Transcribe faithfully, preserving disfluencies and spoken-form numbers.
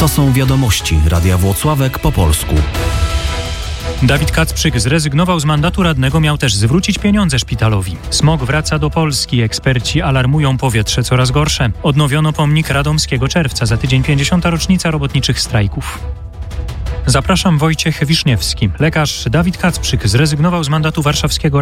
To są wiadomości Radia Włocławek po polsku. Dawid Kacprzyk zrezygnował z mandatu radnego, miał też zwrócić pieniądze szpitalowi. Smog wraca do Polski, eksperci alarmują, powietrze coraz gorsze. Odnowiono pomnik Radomskiego Czerwca, za tydzień pięćdziesiąta rocznica robotniczych strajków. Zapraszam, Wojciech Wiszniewski. Lekarz Dawid Kacprzyk zrezygnował z mandatu warszawskiego